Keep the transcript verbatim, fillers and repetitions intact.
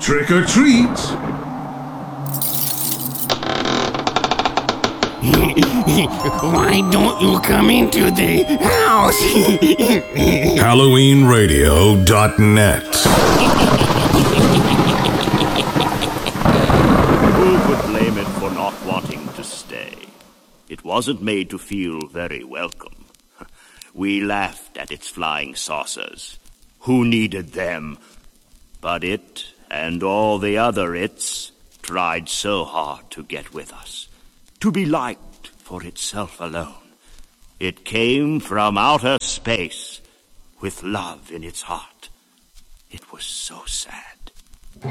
Trick or treat! Why don't you come into the house? Halloween Radio dot net. Who could blame it for not wanting to stay? It wasn't made to feel very welcome. We laughed at its flying saucers. Who needed them? But it, and all the other its, tried so hard to get with us. To be liked for itself alone. It came from outer space with love in its heart. It was so sad.